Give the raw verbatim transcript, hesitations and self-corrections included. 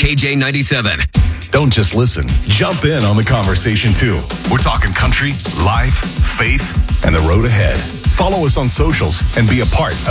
K J ninety-seven. Don't just listen. Jump in on the conversation, too. We're talking country, life, faith, and the road ahead. Follow us on socials and be a part